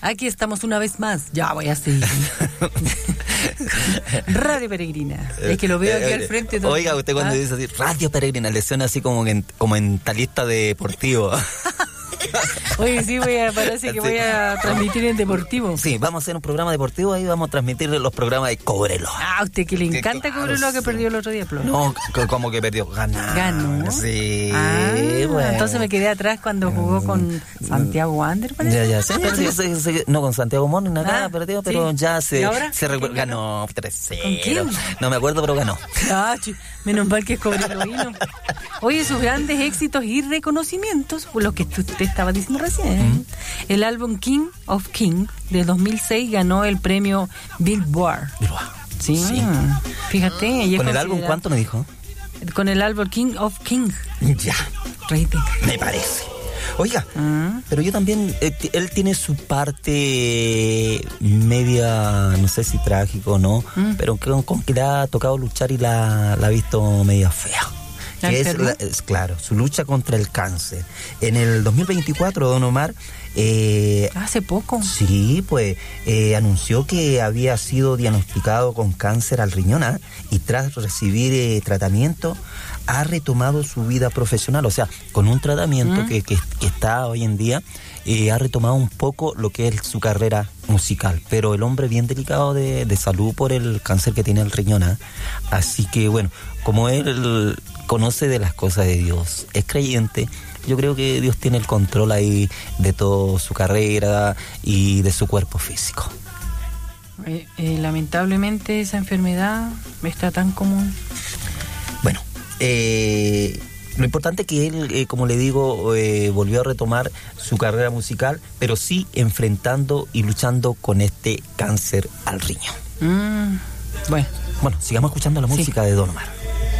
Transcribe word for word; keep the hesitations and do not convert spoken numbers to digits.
Aquí estamos una vez más. Ya voy a seguir. Radio Peregrina. Es que lo veo aquí al frente. Todo. Oiga, usted cuando ¿Ah? dice así, Radio Peregrina, le suena así como en, como en talista deportivo. Oye, sí, voy a, parece que sí. voy a transmitir en deportivo. Sí, vamos a hacer un programa deportivo, ahí vamos a transmitir los programas de Cóbrelo. Ah, a usted que le encanta que, claro, Cóbrelo, sí. que perdió el otro día, Plo. No, como que perdió, ganó. Ganó. Sí, ah, bueno. Entonces me quedé atrás cuando jugó con Santiago Wander, parece. Ya, ya, sí, sí, sí, sí, no con Santiago Mon, nada, ah, perdió, pero sí. ya se, se recuerda. Ganó tres cero. ¿Con quién? No me acuerdo, pero ganó. Ah, menos mal que es Cóbrelo vino. Oye, sus grandes éxitos y reconocimientos, por lo que usted estaba diciendo recién. ¿Mm? El álbum King of King de dos mil seis ganó el premio Billboard. Sí, sí. Fíjate. ¿Con el álbum cuánto me dijo? Con el álbum King of King. Ya. Rating. Me parece. Oiga, ¿Mm? pero yo también, eh, él tiene su parte media, no sé si trágico o no, ¿Mm? pero con, con que le ha tocado luchar y la, la ha visto media fea. Que es, es, claro, su lucha contra el cáncer. En el dos mil veinticuatro, Don Omar... Eh, Hace poco. Sí, pues eh, anunció que había sido diagnosticado con cáncer al riñón, ¿eh? y tras recibir eh, tratamiento, ha retomado su vida profesional. O sea, con un tratamiento ¿Mm? que, que, que está hoy en día, eh, ha retomado un poco lo que es su carrera musical. Pero el hombre bien delicado de, de salud por el cáncer que tiene el riñón, ¿eh? Así que bueno, como él conoce de las cosas de Dios, es creyente, yo creo que Dios tiene el control ahí de toda su carrera y de su cuerpo físico. Eh, eh, lamentablemente esa enfermedad está tan común. Bueno, eh, lo importante es que él, eh, como le digo, eh, volvió a retomar su carrera musical, pero sí enfrentando y luchando con este cáncer al riñón. Mm, bueno. Bueno, sigamos escuchando la música sí. de Don Omar.